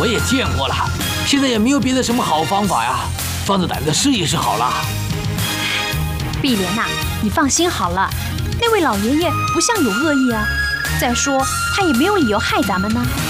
我也见过了，现在也没有别的什么好方法呀，放着胆子试一试好了。 碧莲呐，你放心好了，那位老爷爷不像有恶意啊。再说他也没有理由害咱们呢。